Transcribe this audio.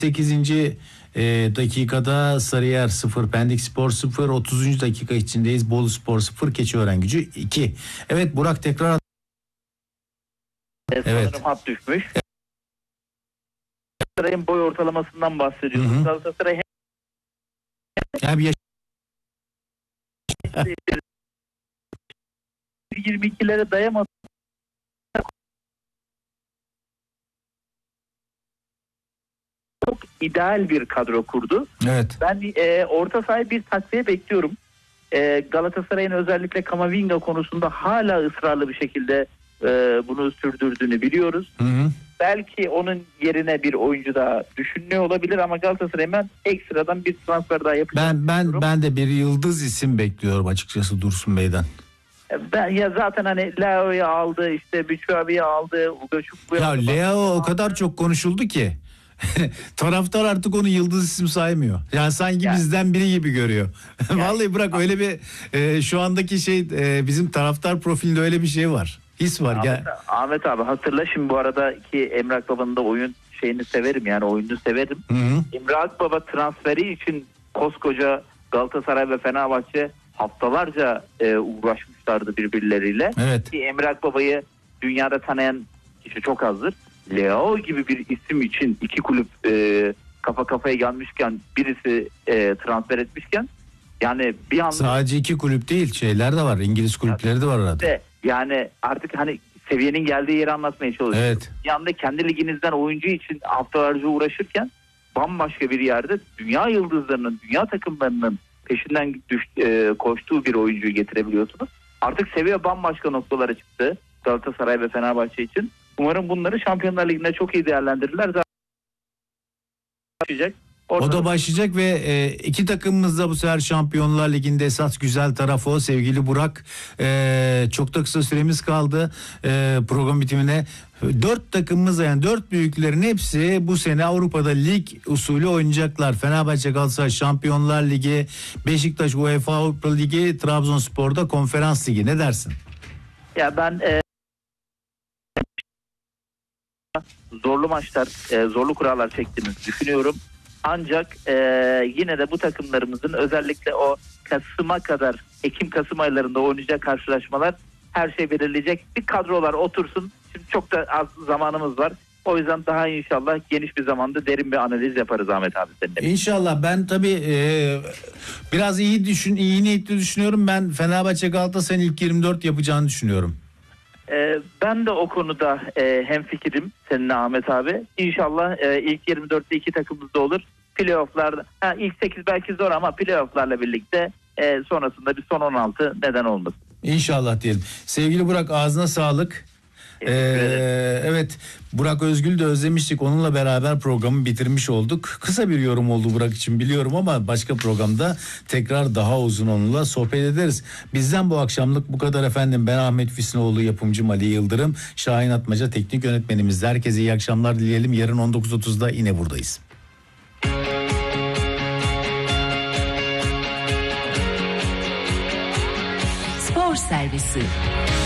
8. dakikada Sarıyer 0, Pendikspor 0, 30. dakika içindeyiz. Boluspor 0, Keçiören-Gücü 2. Evet Burak tekrar. Evet. Sanırım hat düşmüş. Galatasaray'ın boy ortalamasından bahsediyoruz. Galatasaray Yani 22'lere dayamadı. Çok ideal bir kadro kurdu. Evet. Ben orta sahaya bir takviye bekliyorum. Galatasaray'ın özellikle Camavinga konusunda hala ısrarlı bir şekilde bunu sürdürdüğünü biliyoruz. Hı. Belki onun yerine bir oyuncu daha düşünülüyor olabilir ama Galatasaray'ın ben ekstradan bir transfer daha yapacağım. Ben de bir yıldız isim bekliyorum açıkçası Dursun Bey'den. Ben ya zaten hani Leao'yu aldı, işte Büçüabi'yi aldı, Ugo Çukbu'yu aldı. Ya Leo o kadar çok konuşuldu ki taraftar artık onu yıldız isim saymıyor. Yani sanki bizden biri gibi görüyor. Vallahi bırak öyle bir şu andaki bizim taraftar profilinde öyle bir şey var. His var. Ahmet abi hatırla şimdi bu arada ki Emre Akbaba'nın da oyun şeyini severim, yani oyununu severim. Hı. Emre Akbaba transferi için koskoca Galatasaray ve Fenerbahçe haftalarca uğraşmışlardı birbirleriyle. Evet. Ki Emre Akbaba'yı dünyada tanıyan kişi çok azdır. Leo gibi bir isim için iki kulüp kafa kafaya gelmişken, birisi transfer etmişken, yani bir anda sadece iki kulüp değil, şeyler de var, İngiliz kulüpleri de var arada. Yani artık hani seviyenin geldiği yeri anlatmaya çalışıyorum. Evet. Bir anda kendi liginizden oyuncu için haftalarca uğraşırken bambaşka bir yerde dünya yıldızlarının, dünya takımlarının peşinden koştuğu bir oyuncuyu getirebiliyorsunuz. Artık seviye bambaşka noktalara çıktı Galatasaray ve Fenerbahçe için. Umarım bunları Şampiyonlar Ligi'nde çok iyi değerlendirirler. Zaten başlayacak. O da başlayacak ve iki takımımız da bu sefer Şampiyonlar Ligi'nde esas güzel tarafı o sevgili Burak. Çok da kısa süremiz kaldı program bitimine. 4 takımımız, yani 4 büyüklerin hepsi bu sene Avrupa'da lig usulü oynayacaklar. Fenerbahçe, Galatasaray Şampiyonlar Ligi, Beşiktaş UEFA Avrupa Ligi, Trabzonspor'da Konferans Ligi. Ne dersin? Ya ben zorlu maçlar, zorlu kurallar çektiğimizi düşünüyorum. Ancak yine de bu takımlarımızın özellikle o Kasım'a kadar, Ekim-Kasım aylarında oynayacak karşılaşmalar her şey belirleyecek. Bir kadrolar otursun. Şimdi çok da az zamanımız var. O yüzden daha inşallah geniş bir zamanda derin bir analiz yaparız Ahmet abi seninle. İnşallah. Ben tabii biraz iyi niyetli düşünüyorum. Ben Fenerbahçe Galatasaray'ın ilk 24 yapacağını düşünüyorum. Ben de o konuda hemfikirim seninle Ahmet abi. İnşallah ilk 24'te iki takımımız da olur. Playoff'larda ilk 8 belki zor ama playoff'larla birlikte sonrasında bir son 16 neden olmasın. İnşallah diyelim. Sevgili Burak, ağzına sağlık. Evet, Burak Özgül de özlemiştik. Onunla beraber programı bitirmiş olduk. Kısa bir yorum oldu Burak için biliyorum ama başka programda tekrar daha uzun onunla sohbet ederiz. Bizden bu akşamlık bu kadar efendim. Ben Ahmet Füsunoğlu, yapımcım Ali Yıldırım, Şahin Atmaca teknik yönetmenimiz. Herkese iyi akşamlar dileyelim. Yarın 19.30'da yine buradayız. Spor Servisi.